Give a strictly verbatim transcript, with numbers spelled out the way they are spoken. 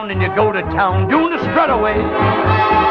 And you go to town doing the strut away.